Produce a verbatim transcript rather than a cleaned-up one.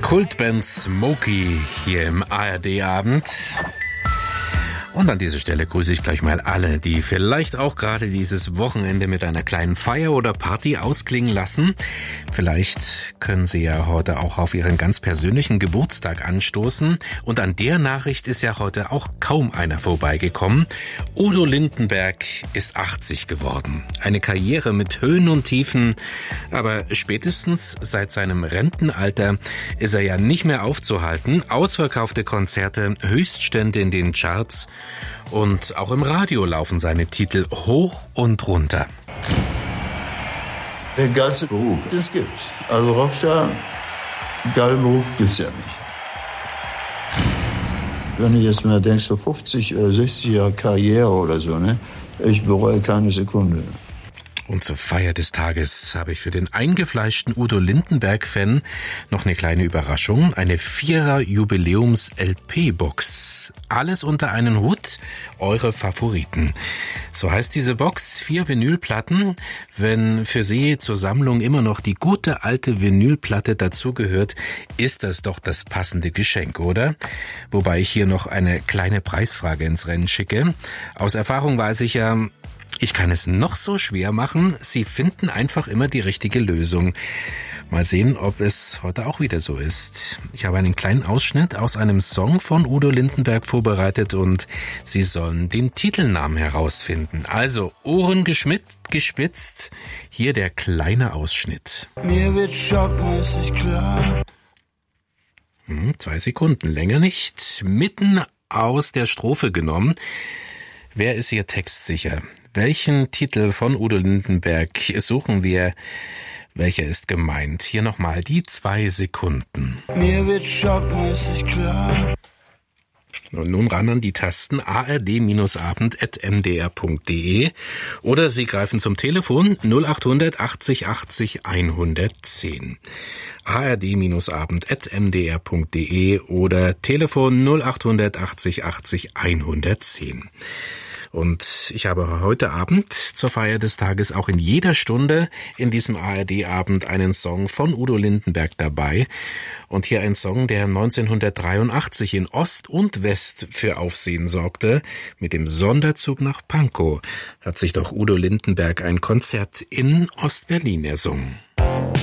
Kultband Smokey hier im A R D-Abend. Und an dieser Stelle grüße ich gleich mal alle, die vielleicht auch gerade dieses Wochenende mit einer kleinen Feier oder Party ausklingen lassen. Vielleicht können Sie ja heute auch auf Ihren ganz persönlichen Geburtstag anstoßen. Und an der Nachricht ist ja heute auch kaum einer vorbeigekommen. Udo Lindenberg ist achtzig geworden. Eine Karriere mit Höhen und Tiefen. Aber spätestens seit seinem Rentenalter ist er ja nicht mehr aufzuhalten. Ausverkaufte Konzerte, Höchststände in den Charts. Und auch im Radio laufen seine Titel hoch und runter. Der geilste Beruf, den es gibt. Also Rockstar, geiler Beruf gibt's ja nicht. Wenn ich jetzt mal denke, so fünfzig oder sechzig Jahre Karriere oder so, ne? Ich bereue keine Sekunde. Und zur Feier des Tages habe ich für den eingefleischten Udo Lindenberg-Fan noch eine kleine Überraschung. Eine Vierer-Jubiläums-L P-Box. Alles unter einen Hut, eure Favoriten. So heißt diese Box, vier Vinylplatten. Wenn für Sie zur Sammlung immer noch die gute alte Vinylplatte dazugehört, ist das doch das passende Geschenk, oder? Wobei ich hier noch eine kleine Preisfrage ins Rennen schicke. Aus Erfahrung weiß ich ja, ich kann es noch so schwer machen, Sie finden einfach immer die richtige Lösung. Mal sehen, ob es heute auch wieder so ist. Ich habe einen kleinen Ausschnitt aus einem Song von Udo Lindenberg vorbereitet und Sie sollen den Titelnamen herausfinden. Also Ohren geschmitzt, gespitzt, hier der kleine Ausschnitt. Mir wird schockmäßig klar. Hm, zwei Sekunden, länger nicht. Mitten aus der Strophe genommen. Wer ist hier textsicher? Welchen Titel von Udo Lindenberg suchen wir? Welcher ist gemeint? Hier nochmal die zwei Sekunden. Mir wird schockmäßig klar. Und nun ran an die Tasten a r d abend at m d r punkt d e oder Sie greifen zum Telefon null acht hundert achtzig achtzig hundertzehn. a r d abend at m d r punkt d e oder Telefon null acht hundert achtzig achtzig hundertzehn. Und ich habe heute Abend zur Feier des Tages auch in jeder Stunde in diesem A R D-Abend einen Song von Udo Lindenberg dabei. Und hier ein Song, der neunzehnhundertdreiundachtzig in Ost und West für Aufsehen sorgte. Mit dem Sonderzug nach Pankow hat sich doch Udo Lindenberg ein Konzert in Ostberlin ersungen.